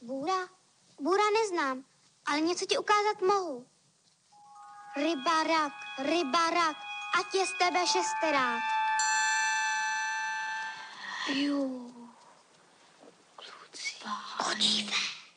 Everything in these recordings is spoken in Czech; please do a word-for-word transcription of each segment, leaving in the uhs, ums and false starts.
Bůra? Bůra neznám, ale něco ti ukázat mohu. Rybarak, rybarak, ať je z tebe šesterák. Jo. Kluci. Podívej.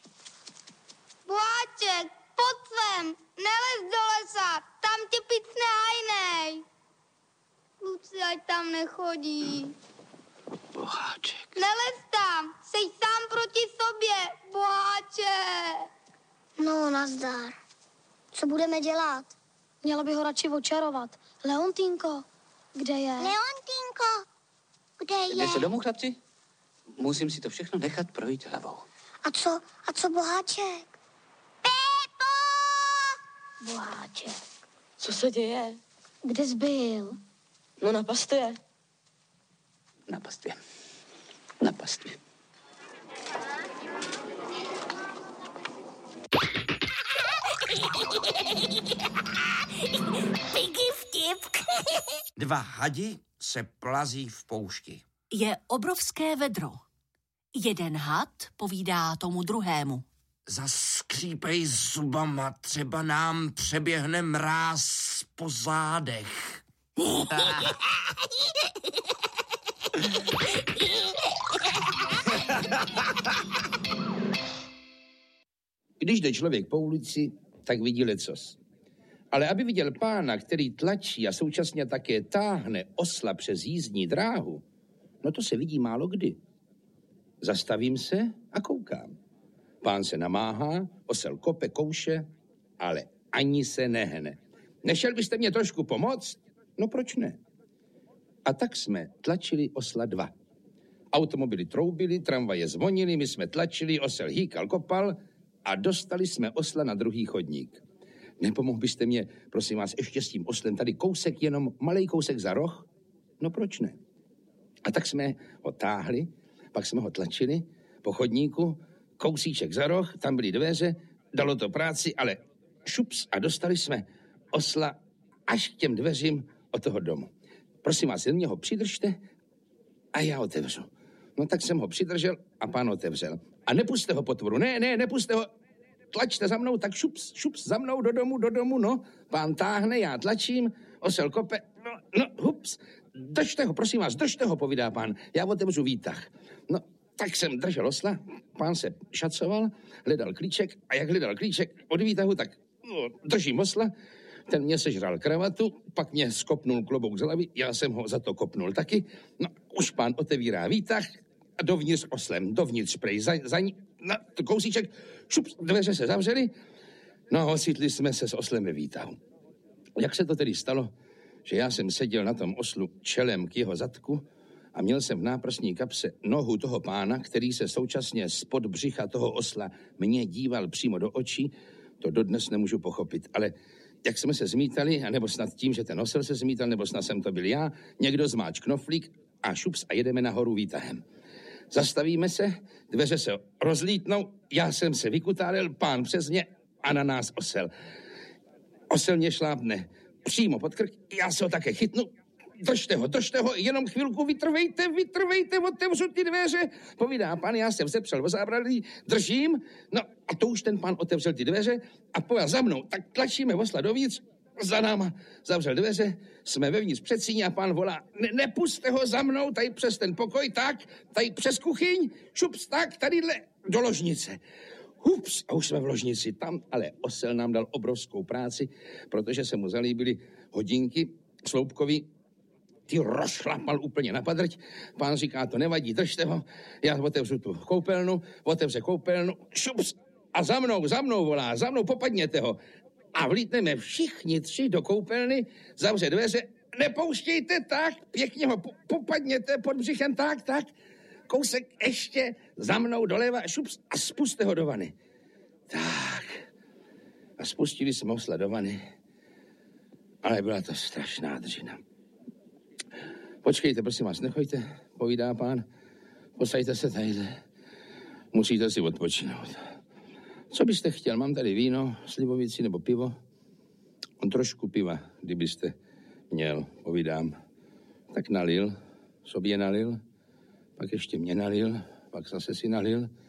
Boháček, pojď sem, nelez do lesa, tam tě picne hajnej. Kluci, ať tam nechodí. Boháček. Nelez tam, jsi sám proti sobě, Boháček. No, nazdar. Co budeme dělat? Měla by ho radši očarovat. Leontýnko, kde je? Leontýnko, kde je? Jde se domů, chlapci? Musím si to všechno nechat projít hlavou. A co, a co Boháček? Pepo! Boháček. Co se děje? Kde jsi byl? No na pastvě. Na pastvě. Na pastvě. Piggy vtip. Dva hadi se plazí v poušti. Je obrovské vedro. Jeden had povídá tomu druhému. Zaskřípej zubama, třeba nám přeběhne mráz po zádech. Když jde člověk po ulici, tak vidí lecos. Ale aby viděl pána, který tlačí a současně také táhne osla přes jízdní dráhu, no to se vidí málo kdy. Zastavím se a koukám. Pán se namáhá, osel kope, kouše, ale ani se nehne. Nešel byste mě trošku pomoct? No proč ne? A tak jsme tlačili osla dva. Automobily troubily, tramvaje zvonily, my jsme tlačili, osel hýkal, kopal a dostali jsme osla na druhý chodník. Nepomohl byste mě, prosím vás, ještě s tím oslem tady kousek, jenom malej kousek za roh? No proč ne? A tak jsme ho táhli, pak jsme ho tlačili po chodníku, kousíček za roh, tam byly dveře, dalo to práci, ale šups a dostali jsme osla až k těm dveřím od toho domu. Prosím vás, jen mě ho přidržte a já otevřu. No tak jsem ho přidržel a pán otevřel. A nepuste ho potvoru, ne, ne, nepuste ho, tlačte za mnou, tak šups, šups, za mnou do domu, do domu, no. Pán táhne, já tlačím, osel kope, no, no, hups, držte ho, prosím vás, držte ho, povídá pán, já otevřu výtah. No, tak jsem držel osla, pán se šacoval, hledal klíček a jak hledal klíček od výtahu, tak no, držím osla, ten mě sežral kravatu, pak mě skopnul klobouk z hlavy, já jsem ho za to kopnul taky, no, už pán otevírá výtah a dovnitř oslem, dovnitř prej, za, za ní, no, kousíček, šup, dveře se zavřely, no a ocitli jsme se s oslem ve výtahu. Jak se to tedy stalo, že já jsem seděl na tom oslu čelem k jeho zadku a měl jsem v náprsní kapse nohu toho pána, který se současně spod břicha toho osla mě díval přímo do očí, to dodnes nemůžu pochopit, ale jak jsme se zmítali, anebo snad tím, že ten osel se zmítal, nebo snad jsem to byl já, někdo zmáč knoflík a šups a jedeme nahoru výtahem. Zastavíme se, dveře se rozlítnou, já jsem se vykutálil, pán přes mě a na nás osel. Osel mě šlápne přímo pod krk, já se ho také chytnu, držte ho, držte ho, jenom chvilku vytrvejte, vytrvejte, otevřu ty dveře, povídá pán, já jsem vzepřel o zábradlí, držím, no a to už ten pán otevřel ty dveře a pojel za mnou, tak tlačíme osla dovnitř, za náma zavřel dveře, jsme vevnitř před síní a pán volá, ne, nepuste ho za mnou, tady přes ten pokoj, tak, tady přes kuchyň, šups, tak, tadyhle do ložnice. Hups, a už jsme v ložnici, tam ale osel nám dal obrovskou práci, protože se mu zalíbily hodinky sloupkový, ty rozšlapal úplně na padrť, pán říká, to nevadí, držte ho, já otevřu tu koupelnu, otevře koupelnu, šups, a za mnou, za mnou volá, za mnou, popadněte ho. A vlítneme všichni tři do koupelny, zavře dveře, nepouštějte tak, pěkně ho popadněte pod břichem, tak, tak, kousek ještě za mnou doleva, šups a spuste ho do vany. Tak, a spustili jsme osla do vany, ale byla to strašná dřina. Počkejte, prosím vás, nechoďte, povídá pán, posaďte se tadyhle, musíte si odpočinout. Co byste chtěl? Mám tady víno, slivovici nebo pivo? On trošku piva, kdybyste měl, povídám. Tak nalil, sobě nalil, pak ještě mě nalil, pak zase si nalil.